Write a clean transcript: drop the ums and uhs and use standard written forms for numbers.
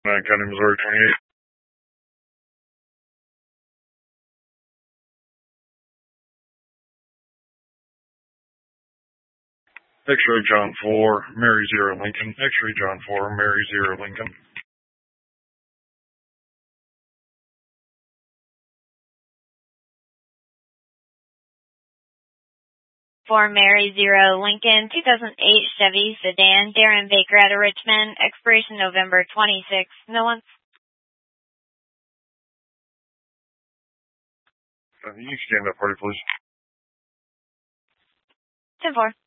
County, Missouri 28. X-ray John 4, Mary 0 Lincoln. X-ray John 4, Mary 0 Lincoln. For Mary 0 Lincoln, 2008 Chevy sedan, Darren Baker out of Richmond, expiration November 26. No one. You can stand up, party, please. 10-4.